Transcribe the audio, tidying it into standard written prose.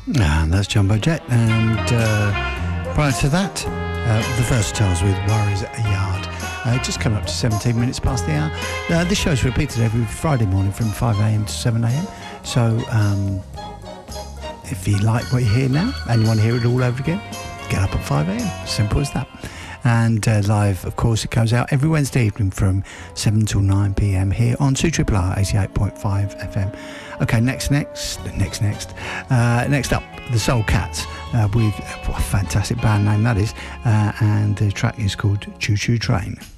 And that's Jumbo Jet. And prior to that, the Versatiles with Worries at a Yard. Just come up to 17 minutes past the hour. This show's repeated every Friday morning from 5 a.m. to 7 a.m. So if you like what you hear now and you want to hear it all over again, get up at 5 a.m. Simple as that. And live, of course, it goes out every Wednesday evening from 7 till 9 p.m. here on 2RRR 88.5 FM. Okay, next up, the Soul Cats with what a fantastic band name that is, and the track is called Choo Choo Train.